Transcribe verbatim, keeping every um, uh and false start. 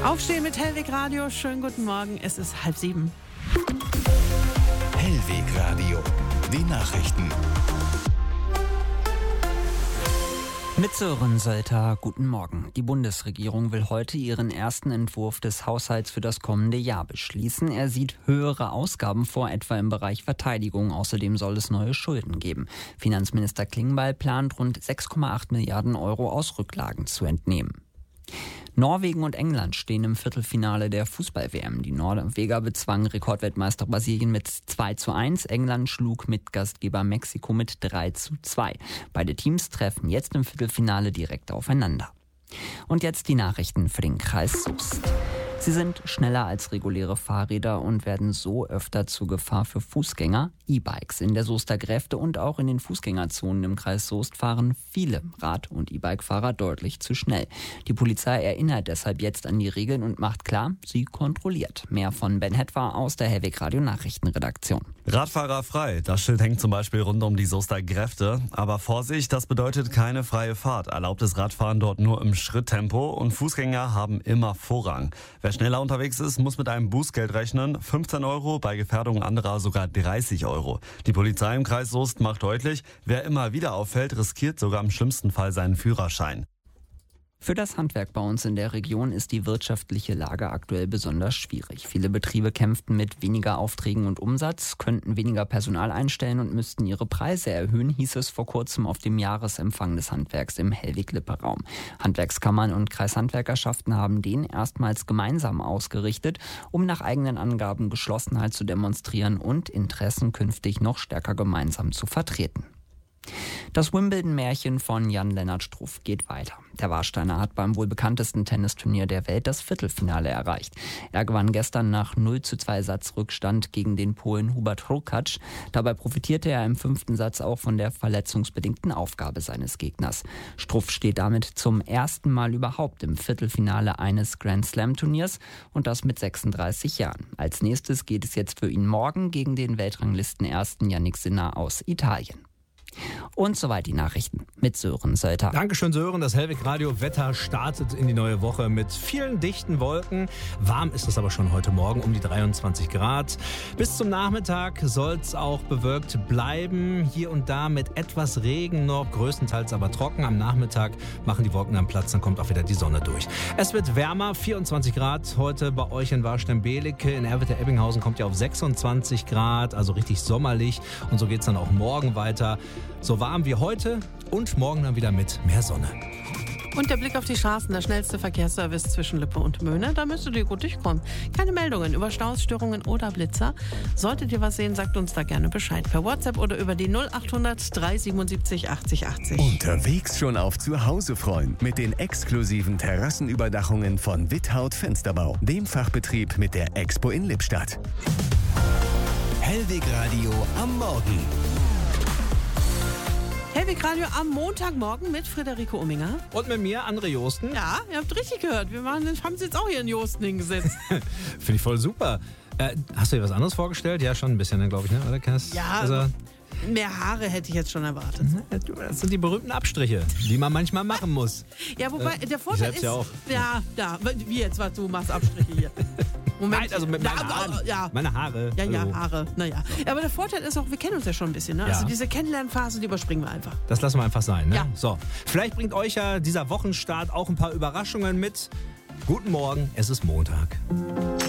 Aufstehen mit Hellweg Radio. Schönen guten Morgen. Es ist halb sieben. Hellweg Radio. Die Nachrichten. Mit Sören Sölter, guten Morgen. Die Bundesregierung will heute ihren ersten Entwurf des Haushalts für das kommende Jahr beschließen. Er sieht höhere Ausgaben vor, etwa im Bereich Verteidigung. Außerdem soll es neue Schulden geben. Finanzminister Klingbeil plant, rund sechs Komma acht Milliarden Euro aus Rücklagen zu entnehmen. Norwegen und England stehen im Viertelfinale der Fußball-W M. Die Norweger bezwangen Rekordweltmeister Brasilien mit zwei zu eins. England schlug mit Gastgeber Mexiko mit drei zu zwei. Beide Teams treffen jetzt im Viertelfinale direkt aufeinander. Und jetzt die Nachrichten für den Kreis Soest. Sie sind schneller als reguläre Fahrräder und werden so öfter zur Gefahr für Fußgänger. E-Bikes in der Soester Gräfte und auch in den Fußgängerzonen im Kreis Soest fahren viele Rad- und E-Bike-Fahrer deutlich zu schnell. Die Polizei erinnert deshalb jetzt an die Regeln und macht klar, sie kontrolliert. Mehr von Ben Hetwa aus der Hellweg Radio Nachrichtenredaktion. Radfahrer frei, das Schild hängt zum Beispiel rund um die Soester Gräfte. Aber Vorsicht, das bedeutet keine freie Fahrt. Erlaubtes Radfahren dort nur im Schritttempo und Fußgänger haben immer Vorrang. Wer schneller unterwegs ist, muss mit einem Bußgeld rechnen. fünfzehn Euro, bei Gefährdung anderer sogar dreißig Euro. Die Polizei im Kreis Soest macht deutlich, wer immer wieder auffällt, riskiert sogar im schlimmsten Fall seinen Führerschein. Für das Handwerk bei uns in der Region ist die wirtschaftliche Lage aktuell besonders schwierig. Viele Betriebe kämpften mit weniger Aufträgen und Umsatz, könnten weniger Personal einstellen und müssten ihre Preise erhöhen, hieß es vor kurzem auf dem Jahresempfang des Handwerks im Hellweg-Lippe-Raum. Handwerkskammern und Kreishandwerkerschaften haben den erstmals gemeinsam ausgerichtet, um nach eigenen Angaben Geschlossenheit zu demonstrieren und Interessen künftig noch stärker gemeinsam zu vertreten. Das Wimbledon-Märchen von Jan-Lennart Struff geht weiter. Der Warsteiner hat beim wohl bekanntesten Tennisturnier der Welt das Viertelfinale erreicht. Er gewann gestern nach null zu zwei Satzrückstand gegen den Polen Hubert Hurkacz. Dabei profitierte er im fünften Satz auch von der verletzungsbedingten Aufgabe seines Gegners. Struff steht damit zum ersten Mal überhaupt im Viertelfinale eines Grand-Slam-Turniers und das mit sechsunddreißig Jahren. Als nächstes geht es jetzt für ihn morgen gegen den Weltranglistenersten Jannik Sinner aus Italien. Und soweit die Nachrichten mit Sören Sölter. Dankeschön, Sören. Das Hellweg Radio Wetter startet in die neue Woche mit vielen dichten Wolken. Warm ist es aber schon heute Morgen, um die dreiundzwanzig Grad. Bis zum Nachmittag soll es auch bewölkt bleiben. Hier und da mit etwas Regen noch, größtenteils aber trocken. Am Nachmittag machen die Wolken dann Platz, dann kommt auch wieder die Sonne durch. Es wird wärmer, vierundzwanzig Grad. Heute bei euch in Warstein-Belecke. In Erwitte-Ebbinghausen kommt ihr auf sechsundzwanzig Grad, also richtig sommerlich. Und so geht es dann auch morgen weiter. So warm wie heute und morgen dann wieder mit mehr Sonne. Und der Blick auf die Straßen, der schnellste Verkehrsservice zwischen Lippe und Möhne. Da müsstet ihr gut durchkommen. Keine Meldungen über Staus, Störungen oder Blitzer. Solltet ihr was sehen, sagt uns da gerne Bescheid. Per WhatsApp oder über die null achthundert dreihundertsiebenundsiebzig achtzig achtzig. Unterwegs schon auf Zuhause freuen mit den exklusiven Terrassenüberdachungen von Withaut Fensterbau, dem Fachbetrieb mit der Expo in Lippstadt. Hellweg Radio am Morgen. Hellweg Radio am Montagmorgen mit Friederike Umminger. Und mit mir, André Josten. Ja, ihr habt richtig gehört. Wir machen, haben sie jetzt auch hier in Josten hingesetzt. Finde ich voll super. Äh, hast du dir was anderes vorgestellt? Ja, schon ein bisschen, glaube ich, ne? Oder, Cass? Ja, also, mehr Haare hätte ich jetzt schon erwartet. Das sind die berühmten Abstriche, die man manchmal machen muss. Ja, wobei, der Vorteil ist... ja auch. Ja, ja, wie jetzt, was du machst, Abstriche hier. Moment. Nein, also mit meinen ja, Haaren. Ja. Meine Haare. Ja, ja, Hallo. Haare. Naja. Aber der Vorteil ist auch, wir kennen uns ja schon ein bisschen. Ne? Ja. Also diese Kennenlernphase, die überspringen wir einfach. Das lassen wir einfach sein. Ne? Ja. So. Vielleicht bringt euch ja dieser Wochenstart auch ein paar Überraschungen mit. Guten Morgen, es ist Montag.